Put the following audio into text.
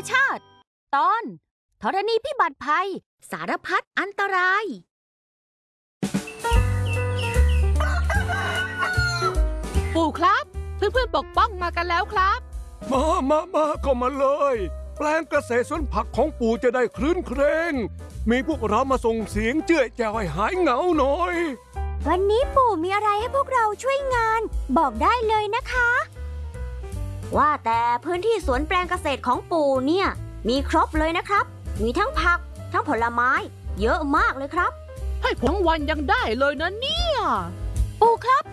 ชาติตอนธรณีพิบัติภัยสารพัดอันตรายปู่ครับเพื่อนๆปกป้องมากันแล้วครับมาเข้ามาเลยแปลงเกษตรสวนผักของปู่จะได้คลื้นเครงมีพวกเรามาส่งเสียงเจื้อยแจ้วให้หายเหงาหน่อยวันนี้ปู่มีอะไรให้พวกเราช่วยงานบอกได้เลยนะคะว่าแต่พื้นที่สวนแปลงเกษตรของปู่เนี่ยมีครบเลยนะครับมีทั้งผักทั้งผลไม้เยอะมากเลยครับให้ผลวันยังได้เลยนะเนี่ยปู่ครับ